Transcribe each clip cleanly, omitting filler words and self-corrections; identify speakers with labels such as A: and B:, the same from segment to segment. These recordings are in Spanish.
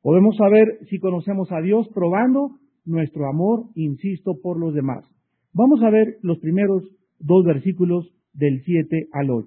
A: Podemos saber si conocemos a Dios probando nuestro amor, insisto, por los demás. Vamos a ver los primeros 2 versículos del 7 al 8.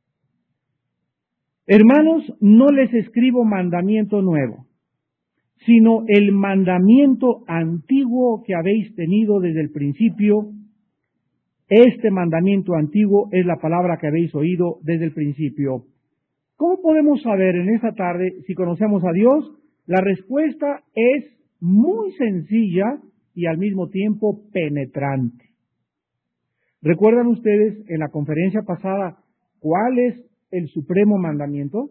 A: Hermanos, no les escribo mandamiento nuevo, sino el mandamiento antiguo que habéis tenido desde el principio. Este mandamiento antiguo es la palabra que habéis oído desde el principio. ¿Cómo podemos saber en esta tarde si conocemos a Dios? La respuesta es muy sencilla y al mismo tiempo penetrante. ¿Recuerdan ustedes en la conferencia pasada cuál es el supremo mandamiento?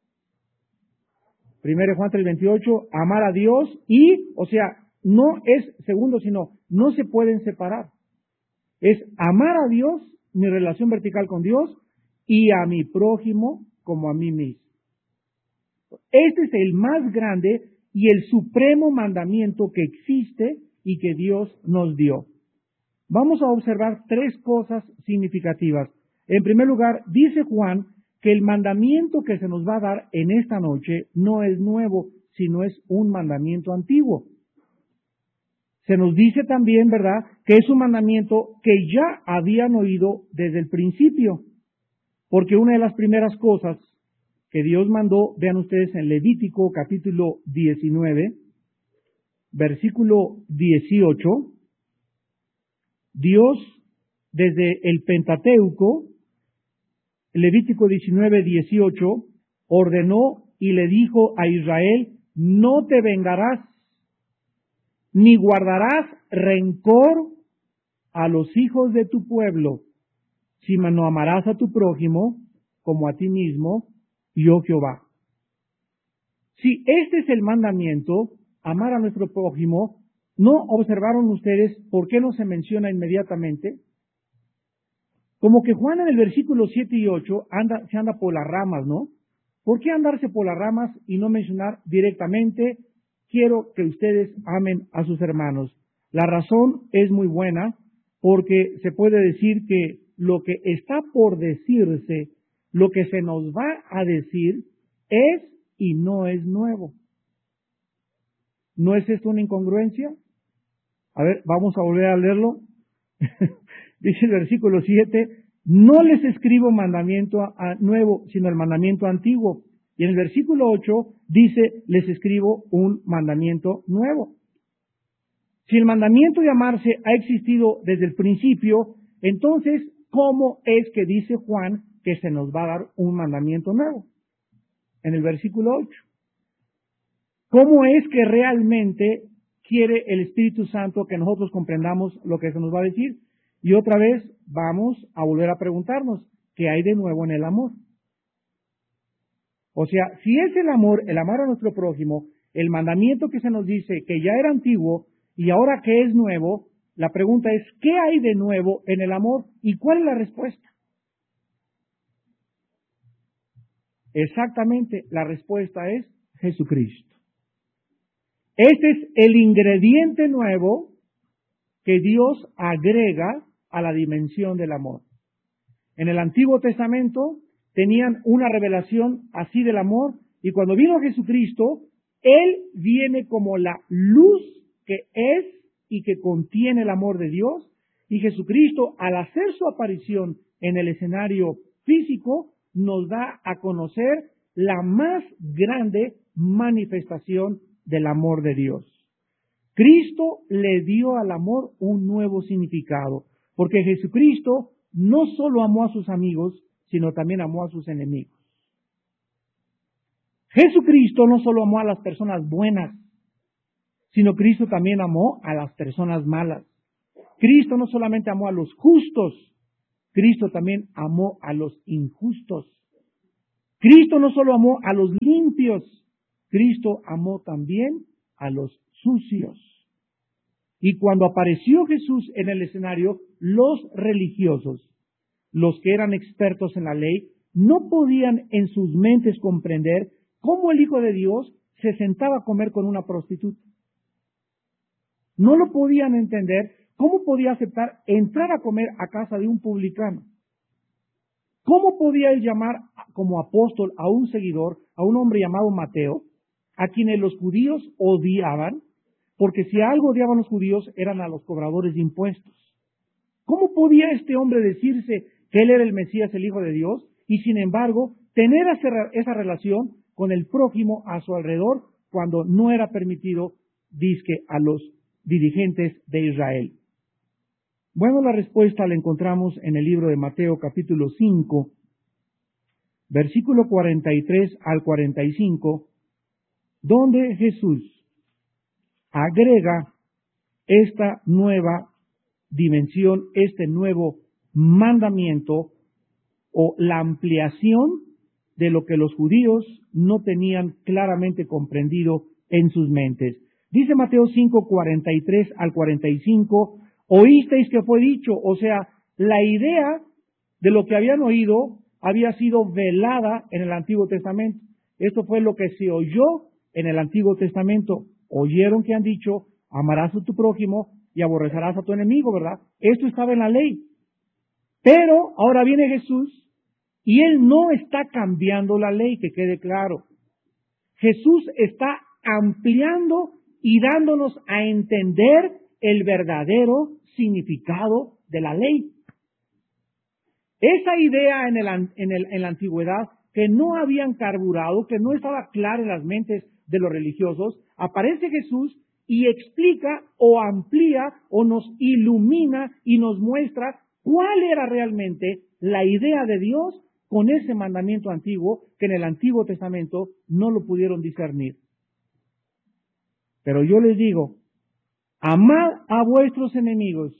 A: 1 Juan 3:28, amar a Dios y, o sea, no es segundo, sino no se pueden separar. Es amar a Dios, mi relación vertical con Dios, y a mi prójimo como a mí mismo. Este es el más grande y el supremo mandamiento que existe y que Dios nos dio. Vamos a observar 3 cosas significativas. En primer lugar, dice Juan que el mandamiento que se nos va a dar en esta noche no es nuevo, sino es un mandamiento antiguo. Se nos dice también, ¿verdad?, que es un mandamiento que ya habían oído desde el principio, porque una de las primeras cosas que Dios mandó, vean ustedes en Levítico capítulo 19, versículo 18, Dios desde el Pentateuco, Levítico 19, 18, ordenó y le dijo a Israel, no te vengarás, ni guardarás rencor a los hijos de tu pueblo, sino amarás a tu prójimo como a ti mismo, yo Jehová. Si este es el mandamiento, amar a nuestro prójimo, ¿no observaron ustedes por qué no se menciona inmediatamente? Como que Juan en el versículo 7 y 8 se anda por las ramas, ¿no? ¿Por qué andarse por las ramas y no mencionar directamente, quiero que ustedes amen a sus hermanos? La razón es muy buena, porque se puede decir que lo que está por decirse, lo que se nos va a decir, es y no es nuevo. ¿No es esto una incongruencia? A ver, vamos a volver a leerlo. Dice el versículo 7, no les escribo mandamiento nuevo, sino el mandamiento antiguo. Y en el versículo 8 dice, les escribo un mandamiento nuevo. Si el mandamiento de amarse ha existido desde el principio, entonces, ¿cómo es que dice Juan que se nos va a dar un mandamiento nuevo? En el versículo 8. ¿Cómo es que realmente quiere el Espíritu Santo que nosotros comprendamos lo que se nos va a decir? Y otra vez vamos a volver a preguntarnos, ¿qué hay de nuevo en el amor? O sea, si es el amor, el amar a nuestro prójimo, el mandamiento que se nos dice que ya era antiguo y ahora que es nuevo, la pregunta es, ¿qué hay de nuevo en el amor? ¿Y cuál es la respuesta? Exactamente, la respuesta es Jesucristo. Este es el ingrediente nuevo que Dios agrega a la dimensión del amor. En el Antiguo Testamento tenían una revelación así del amor, y cuando vino Jesucristo, Él viene como la luz que es y que contiene el amor de Dios, y Jesucristo, al hacer su aparición en el escenario físico, nos da a conocer la más grande manifestación del amor de Dios. Cristo le dio al amor un nuevo significado, porque Jesucristo no solo amó a sus amigos, sino también amó a sus enemigos. Jesucristo no solo amó a las personas buenas, sino Cristo también amó a las personas malas. Cristo no solamente amó a los justos, Cristo también amó a los injustos. Cristo no solo amó a los limpios, Cristo amó también a los sucios. Y cuando apareció Jesús en el escenario, los religiosos, los que eran expertos en la ley, no podían en sus mentes comprender cómo el Hijo de Dios se sentaba a comer con una prostituta. No lo podían entender. ¿Cómo podía aceptar entrar a comer a casa de un publicano? ¿Cómo podía él llamar como apóstol a un seguidor, a un hombre llamado Mateo, a quienes los judíos odiaban, porque si algo odiaban los judíos eran a los cobradores de impuestos. ¿Cómo podía este hombre decirse que él era el Mesías, el Hijo de Dios, y sin embargo tener esa relación con el prójimo a su alrededor cuando no era permitido, dizque, a los dirigentes de Israel? Bueno, la respuesta la encontramos en el libro de Mateo capítulo 5, versículo 43 al 45, donde Jesús agrega esta nueva dimensión, este nuevo mandamiento o la ampliación de lo que los judíos no tenían claramente comprendido en sus mentes. Dice Mateo 5, 43 al 45, oísteis que fue dicho, o sea, la idea de lo que habían oído había sido velada en el Antiguo Testamento. Esto fue lo que se oyó en el Antiguo Testamento. Oyeron que han dicho, amarás a tu prójimo y aborrecerás a tu enemigo, ¿verdad? Esto estaba en la ley. Pero ahora viene Jesús y Él no está cambiando la ley, que quede claro. Jesús está ampliando y dándonos a entender el verdadero significado de la ley. Esa idea en la antigüedad que no habían carburado, que no estaba clara en las mentes de los religiosos, aparece Jesús y explica o amplía o nos ilumina y nos muestra cuál era realmente la idea de Dios con ese mandamiento antiguo que en el Antiguo Testamento no lo pudieron discernir. Pero yo les digo, amad a vuestros enemigos,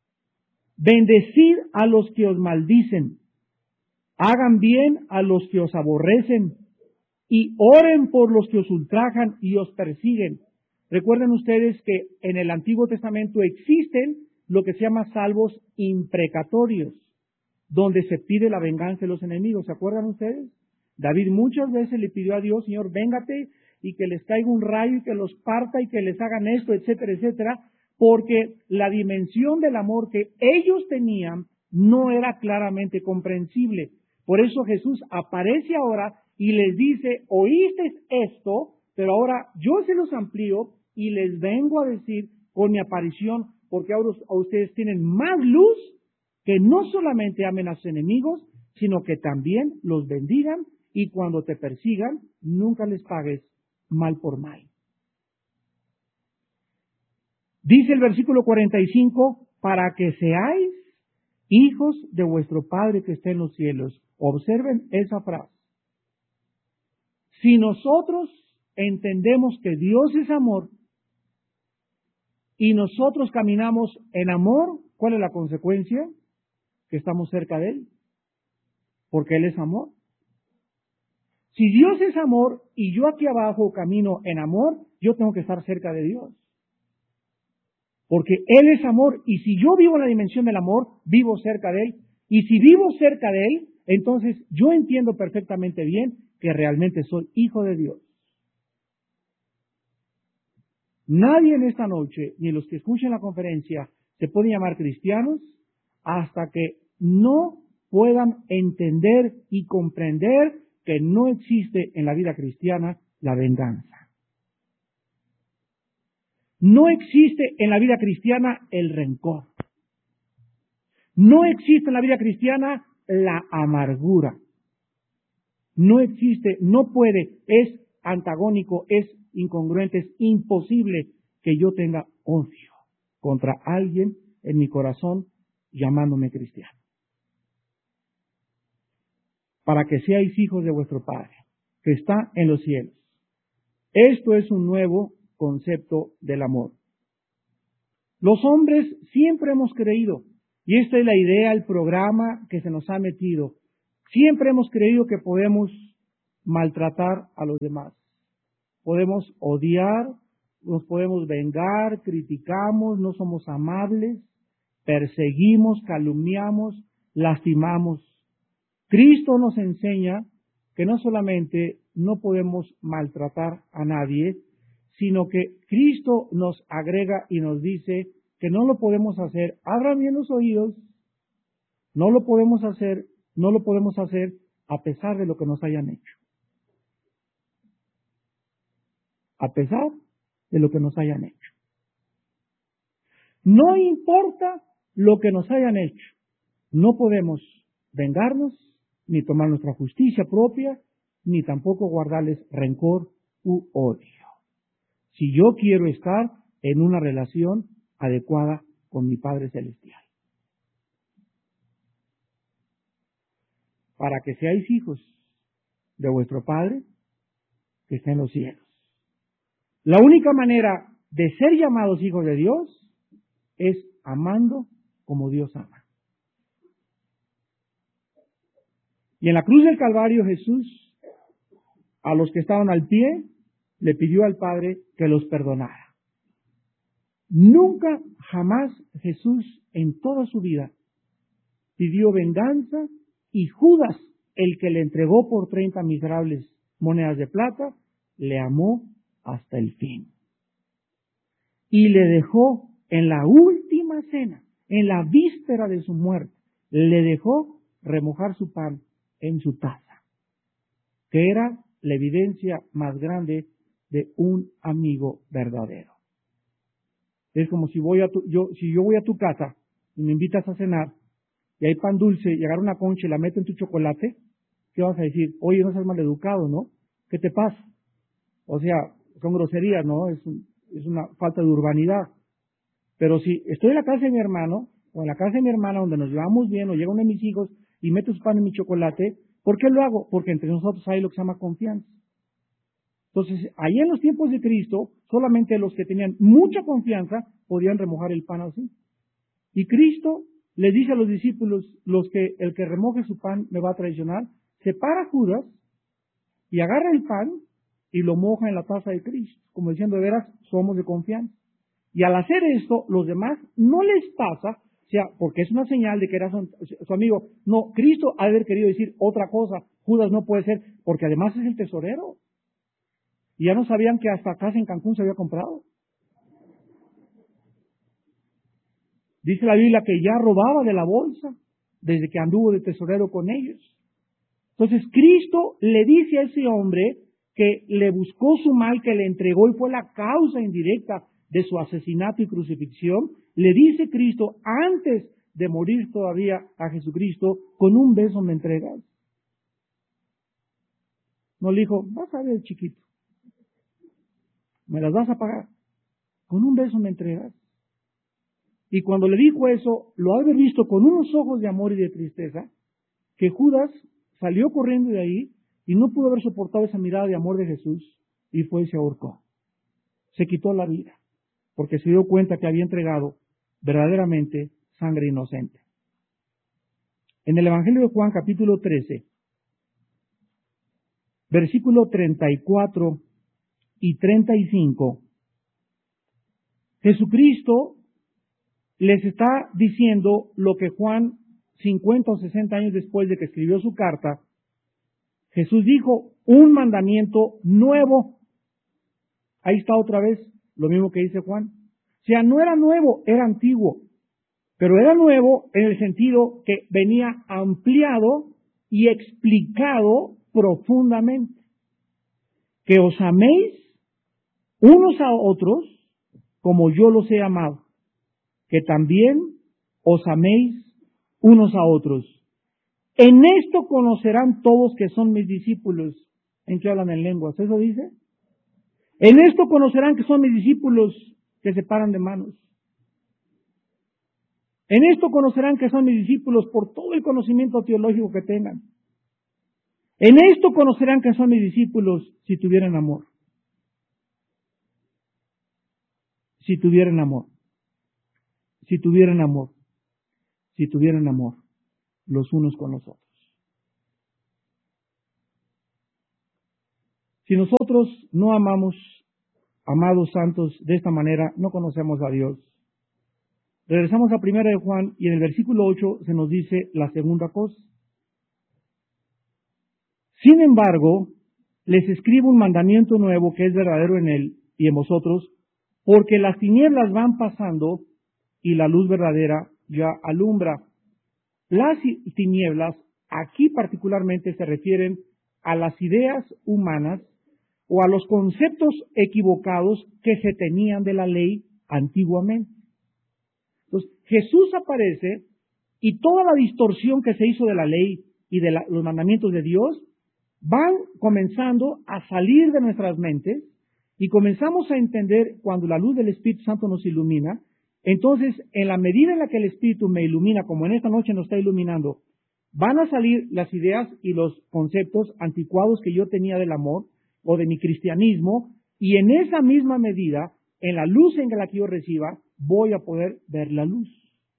A: bendecid a los que os maldicen, hagan bien a los que os aborrecen y oren por los que os ultrajan y os persiguen. Recuerden ustedes que en el Antiguo Testamento existen lo que se llama salmos imprecatorios, donde se pide la venganza de los enemigos. ¿Se acuerdan ustedes? David muchas veces le pidió a Dios, Señor, véngate y que les caiga un rayo y que los parta y que les hagan esto, etcétera, etcétera, porque la dimensión del amor que ellos tenían no era claramente comprensible. Por eso Jesús aparece ahora y les dice, oísteis esto, pero ahora yo se los amplío y les vengo a decir con mi aparición, porque ahora ustedes tienen más luz, que no solamente amen a sus enemigos, sino que también los bendigan y cuando te persigan, nunca les pagues mal por mal. Dice el versículo 45, para que seáis hijos de vuestro Padre que está en los cielos. Observen esa frase. Si nosotros entendemos que Dios es amor y nosotros caminamos en amor, ¿cuál es la consecuencia? Que estamos cerca de Él, porque Él es amor. Si Dios es amor y yo aquí abajo camino en amor, yo tengo que estar cerca de Dios. Porque Él es amor y si yo vivo en la dimensión del amor, vivo cerca de Él. Y si vivo cerca de Él, entonces yo entiendo perfectamente bien que realmente soy hijo de Dios. Nadie en esta noche, ni los que escuchen la conferencia, se pueden llamar cristianos hasta que no puedan entender y comprender que no existe en la vida cristiana la venganza. No existe en la vida cristiana el rencor. No existe en la vida cristiana la amargura. No existe, no puede, es antagónico, es incongruente, es imposible que yo tenga odio contra alguien en mi corazón llamándome cristiano. Para que seáis hijos de vuestro Padre, que está en los cielos. Esto es un nuevo concepto del amor. Los hombres siempre hemos creído, y esta es la idea, el programa que se nos ha metido, siempre hemos creído que podemos maltratar a los demás. Podemos odiar, nos podemos vengar, criticamos, no somos amables, perseguimos, calumniamos, lastimamos. Cristo nos enseña que no solamente no podemos maltratar a nadie, sino que Cristo nos agrega y nos dice que no lo podemos hacer. Abran bien los oídos, no lo podemos hacer a pesar de lo que nos hayan hecho. a pesar de lo que nos hayan hecho. No importa lo que nos hayan hecho, no podemos vengarnos, ni tomar nuestra justicia propia, ni tampoco guardarles rencor u odio. Si yo quiero estar en una relación adecuada con mi Padre Celestial. Para que seáis hijos de vuestro Padre que está en los cielos. La única manera de ser llamados hijos de Dios es amando como Dios ama. Y en la cruz del Calvario Jesús, a los que estaban al pie, le pidió al Padre que los perdonara. Nunca, jamás Jesús en toda su vida pidió venganza, y Judas, el que le entregó por 30 miserables monedas de plata, le amó hasta el fin. Y le dejó en la última cena, en la víspera de su muerte, le dejó remojar su pan en su taza, que era la evidencia más grande de un amigo verdadero. Es como si yo voy a tu casa y me invitas a cenar, y hay pan dulce, y agarro una concha y la meto en tu chocolate, ¿qué vas a decir? Oye, no seas maleducado, ¿no? ¿Qué te pasa? O sea, son groserías, ¿no? Es una falta de urbanidad. Pero si estoy en la casa de mi hermano, o en la casa de mi hermana, donde nos llevamos bien, o llega uno de mis hijos y mete su pan en mi chocolate, ¿por qué lo hago? Porque entre nosotros hay lo que se llama confianza. Entonces, ahí en los tiempos de Cristo, solamente los que tenían mucha confianza podían remojar el pan así. Y Cristo le dice a los discípulos, el que remoje su pan me va a traicionar, separa a Judas y agarra el pan y lo moja en la taza de Cristo, como diciendo, de veras, somos de confianza. Y al hacer esto, los demás no les pasa, o sea, porque es una señal de que era su amigo. No, Cristo ha de haber querido decir otra cosa. Judas no puede ser, porque además es el tesorero. Y ya no sabían que hasta casa en Cancún se había comprado. Dice la Biblia que ya robaba de la bolsa desde que anduvo de tesorero con ellos. Entonces Cristo le dice a ese hombre que le buscó su mal, que le entregó y fue la causa indirecta de su asesinato y crucifixión, le dice Cristo antes de morir todavía a Jesucristo, con un beso me entregas. No le dijo, vas a ver, chiquito, me las vas a pagar. Con un beso me entregas. Y cuando le dijo eso, lo ha de haber visto con unos ojos de amor y de tristeza, que Judas salió corriendo de ahí y no pudo haber soportado esa mirada de amor de Jesús y fue y se ahorcó. Se quitó la vida, porque se dio cuenta que había entregado verdaderamente sangre inocente. En el Evangelio de Juan, capítulo 13, versículo 34 y 35, Jesucristo les está diciendo lo que Juan, 50 o 60 años después de que escribió su carta, Jesús dijo, un mandamiento nuevo. Ahí está otra vez lo mismo que dice Juan. O sea, no era nuevo, era antiguo. Pero era nuevo en el sentido que venía ampliado y explicado profundamente. Que os améis unos a otros como yo los he amado. Que también os améis unos a otros. En esto conocerán todos que son mis discípulos. ¿En qué hablan en lenguas? ¿Eso dice? En esto conocerán que son mis discípulos que se paran de manos. En esto conocerán que son mis discípulos por todo el conocimiento teológico que tengan. En esto conocerán que son mis discípulos si tuvieran amor. Si tuvieran amor. Si tuvieran amor. Si tuvieran amor los unos con los otros. Si nosotros no amamos, amados santos, de esta manera, no conocemos a Dios. Regresamos a 1 de Juan y en el versículo 8 se nos dice la segunda cosa. Sin embargo, les escribo un mandamiento nuevo que es verdadero en él y en vosotros, porque las tinieblas van pasando y la luz verdadera ya alumbra. Las tinieblas aquí particularmente se refieren a las ideas humanas o a los conceptos equivocados que se tenían de la ley antiguamente. Entonces, Jesús aparece y toda la distorsión que se hizo de la ley y de los mandamientos de Dios van comenzando a salir de nuestras mentes y comenzamos a entender cuando la luz del Espíritu Santo nos ilumina. Entonces, en la medida en la que el Espíritu me ilumina, como en esta noche nos está iluminando, van a salir las ideas y los conceptos anticuados que yo tenía del amor o de mi cristianismo, y en esa misma medida, en la luz en la que yo reciba, voy a poder ver la luz.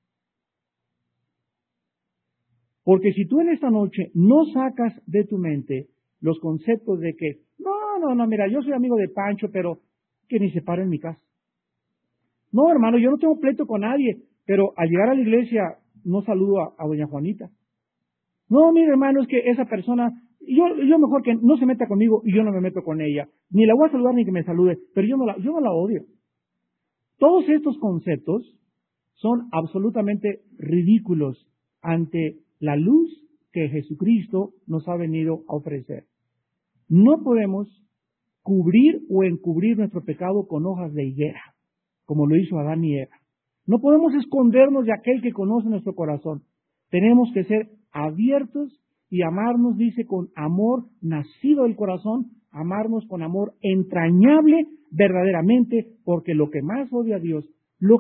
A: Porque si tú en esta noche no sacas de tu mente los conceptos de que, no, mira, yo soy amigo de Pancho, pero que ni se para en mi casa. No, hermano, yo no tengo pleito con nadie, pero al llegar a la iglesia no saludo a doña Juanita. No, mire, hermano, es que esa persona, yo mejor que no se meta conmigo y yo no me meto con ella. Ni la voy a saludar ni que me salude, pero yo no la odio. Todos estos conceptos son absolutamente ridículos ante la luz que Jesucristo nos ha venido a ofrecer. No podemos cubrir o encubrir nuestro pecado con hojas de higuera, como lo hizo Adán y Eva. No podemos escondernos de aquel que conoce nuestro corazón. Tenemos que ser abiertos y amarnos, dice, con amor nacido del corazón, amarnos con amor entrañable verdaderamente, porque lo que más odia a Dios,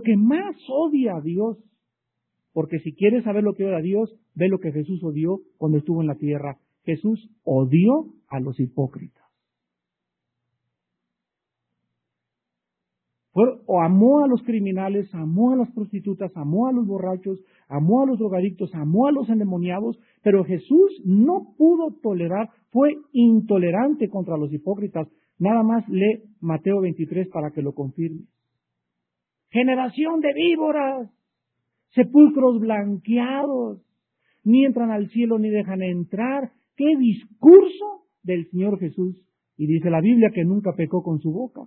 A: porque si quieres saber lo que odia a Dios, ve lo que Jesús odió cuando estuvo en la tierra. Jesús odió a los hipócritas. O amó a los criminales, amó a las prostitutas, amó a los borrachos, amó a los drogadictos, amó a los endemoniados, pero Jesús no pudo tolerar, fue intolerante contra los hipócritas. Nada más lee Mateo 23 para que lo confirme. Generación de víboras, sepulcros blanqueados, ni entran al cielo ni dejan entrar. ¡Qué discurso del Señor Jesús! Y dice la Biblia que nunca pecó con su boca.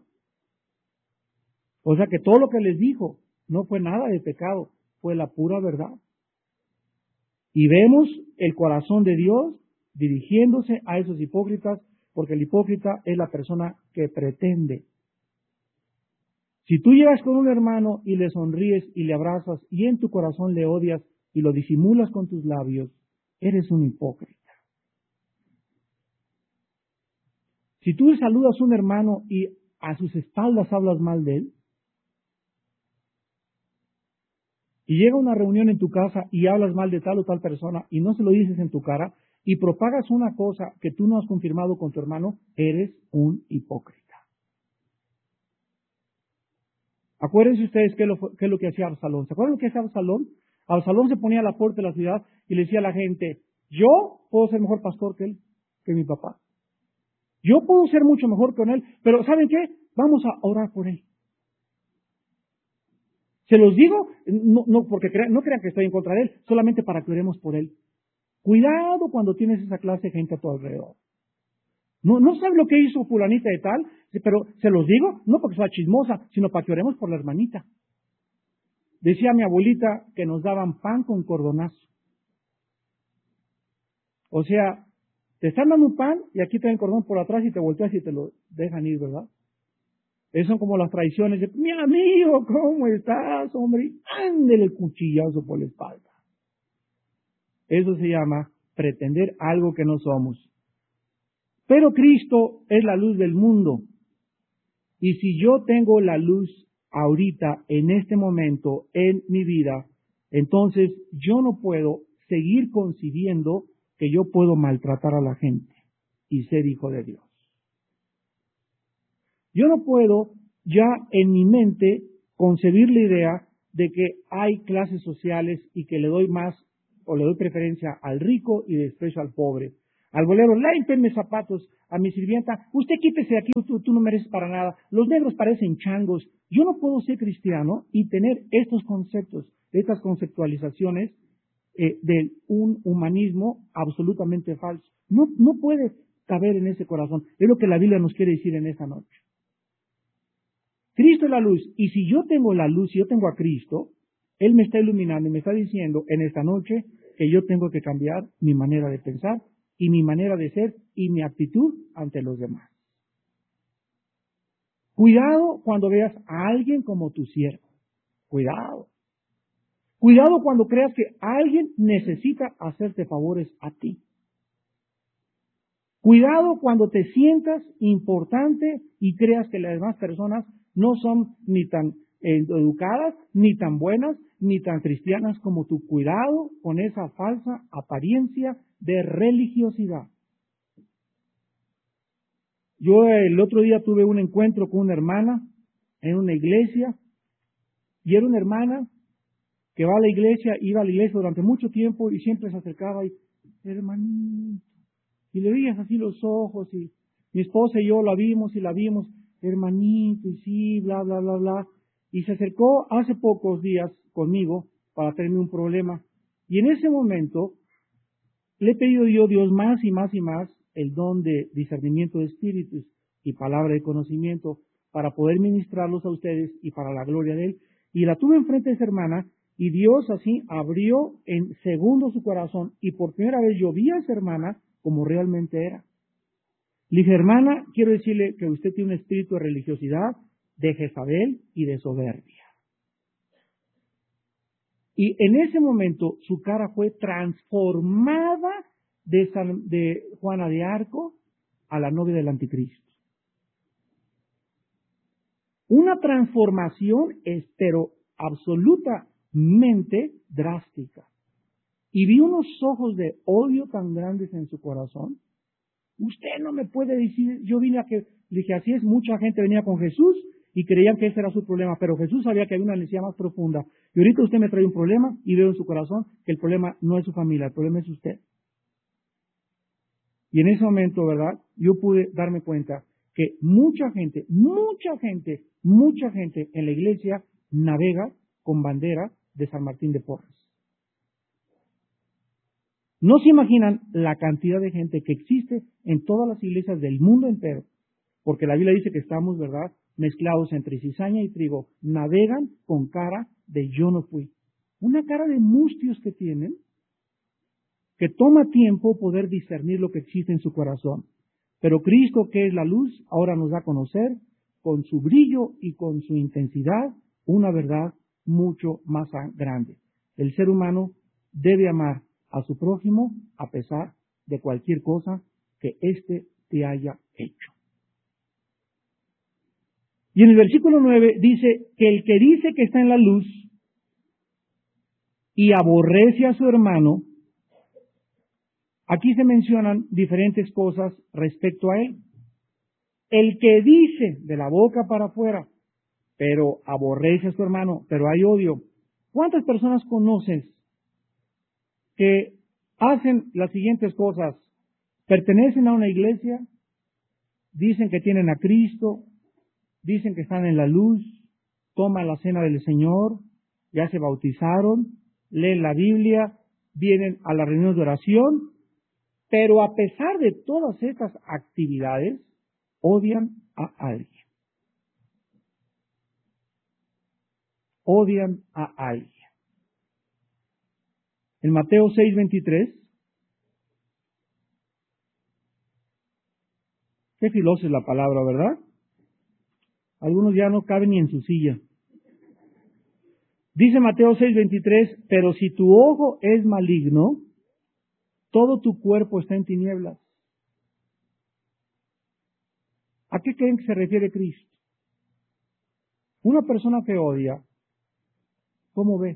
A: O sea que todo lo que les dijo no fue nada de pecado, fue la pura verdad. Y vemos el corazón de Dios dirigiéndose a esos hipócritas, porque el hipócrita es la persona que pretende. Si tú llegas con un hermano y le sonríes y le abrazas y en tu corazón le odias y lo disimulas con tus labios, eres un hipócrita. Si tú saludas a un hermano y a sus espaldas hablas mal de él, y llega una reunión en tu casa y hablas mal de tal o tal persona y no se lo dices en tu cara y propagas una cosa que tú no has confirmado con tu hermano, eres un hipócrita. Acuérdense ustedes qué es lo que hacía Absalón. ¿Se acuerdan lo que hacía Absalón? Absalón se ponía a la puerta de la ciudad y le decía a la gente, yo puedo ser mejor pastor que él, que mi papá. Yo puedo ser mucho mejor que él, pero ¿saben qué? Vamos a orar por él. Se los digo, no porque no crean que estoy en contra de él, solamente para que oremos por él. Cuidado cuando tienes esa clase de gente a tu alrededor. No sabes lo que hizo fulanita de tal, pero se los digo, no porque sea chismosa, sino para que oremos por la hermanita. Decía mi abuelita que nos daban pan con cordonazo. O sea, te están dando un pan y aquí te dan cordón por atrás y te volteas y te lo dejan ir, ¿verdad? Esas son como las traiciones de, mi amigo, ¿cómo estás, hombre? Ándele el cuchillazo por la espalda. Eso se llama pretender algo que no somos. Pero Cristo es la luz del mundo. Y si yo tengo la luz ahorita, en este momento, en mi vida, entonces yo no puedo seguir concibiendo que yo puedo maltratar a la gente y ser hijo de Dios. Yo no puedo ya en mi mente concebir la idea de que hay clases sociales y que le doy más o le doy preferencia al rico y desprecio al pobre. Al bolero, lámpenme zapatos, a mi sirvienta, usted quítese de aquí, tú no mereces para nada, los negros parecen changos. Yo no puedo ser cristiano y tener estos conceptos, estas conceptualizaciones de un humanismo absolutamente falso. No puede caber en ese corazón. Es lo que la Biblia nos quiere decir en esta noche. Cristo es la luz, y si yo tengo la luz, si yo tengo a Cristo, Él me está iluminando y me está diciendo en esta noche que yo tengo que cambiar mi manera de pensar y mi manera de ser y mi actitud ante los demás. Cuidado cuando veas a alguien como tu siervo. Cuidado. Cuidado cuando creas que alguien necesita hacerte favores a ti. Cuidado cuando te sientas importante y creas que las demás personas no son ni tan educadas, ni tan buenas, ni tan cristianas como tú. Cuidado con esa falsa apariencia de religiosidad. Yo el otro día tuve un encuentro con una hermana en una iglesia, y era una hermana que va a la iglesia, iba a la iglesia durante mucho tiempo y siempre se acercaba y, hermanito, y le veías así los ojos, y mi esposa y yo la vimos, hermanito, y sí, bla, bla, bla, bla, y se acercó hace pocos días conmigo para tenerme un problema, y en ese momento le he pedido yo a Dios más y más y más el don de discernimiento de espíritus y palabra de conocimiento para poder ministrarlos a ustedes y para la gloria de Él. Y la tuve enfrente de esa hermana y Dios así abrió en segundos su corazón y por primera vez yo vi a esa hermana como realmente era. Le dije, hermana, quiero decirle que usted tiene un espíritu de religiosidad, de Jezabel y de soberbia. Y en ese momento su cara fue transformada de Juana de Arco a la novia del anticristo. Una transformación, pero absolutamente drástica. Y vi unos ojos de odio tan grandes en su corazón. Usted no me puede decir, yo vine a que, dije, así es, mucha gente venía con Jesús y creían que ese era su problema, pero Jesús sabía que había una necesidad más profunda. Y ahorita usted me trae un problema y veo en su corazón que el problema no es su familia, el problema es usted. Y en ese momento, ¿verdad? Yo pude darme cuenta que mucha gente en la iglesia navega con bandera de San Martín de Porres. No se imaginan la cantidad de gente que existe en todas las iglesias del mundo entero, porque la Biblia dice que estamos, ¿verdad?, mezclados entre cizaña y trigo, navegan con cara de yo no fui. Una cara de mustios que tienen, que toma tiempo poder discernir lo que existe en su corazón. Pero Cristo, que es la luz, ahora nos da a conocer con su brillo y con su intensidad una verdad mucho más grande. El ser humano debe amar a su prójimo a pesar de cualquier cosa que éste te haya hecho. Y en el versículo 9 dice que el que dice que está en la luz y aborrece a su hermano, aquí se mencionan diferentes cosas respecto a él. El que dice de la boca para afuera, pero aborrece a su hermano, pero hay odio. ¿Cuántas personas conoces que hacen las siguientes cosas? Pertenecen a una iglesia, dicen que tienen a Cristo, dicen que están en la luz, toman la cena del Señor, ya se bautizaron, leen la Biblia, vienen a las reuniones de oración, pero a pesar de todas estas actividades, odian a alguien. Odian a alguien. En Mateo 6:23, qué filosa es la palabra, ¿verdad? Algunos ya no caben ni en su silla. Dice Mateo 6:23, pero si tu ojo es maligno, todo tu cuerpo está en tinieblas. ¿A qué creen que se refiere Cristo? Una persona que odia, ¿cómo ve?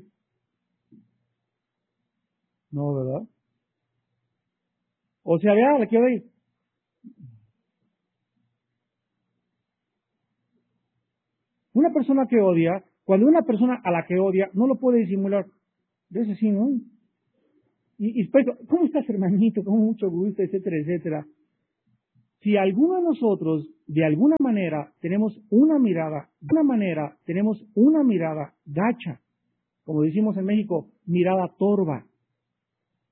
A: No, ¿verdad? O sea, vea, la quiero ir. Una persona que odia, cuando una persona a la que odia no lo puede disimular, de ese sí, ¿no? Y después, ¿cómo estás, hermanito? Con mucho gusto, etcétera, etcétera. Si alguno de nosotros, de alguna manera, tenemos una mirada gacha, como decimos en México, mirada torva,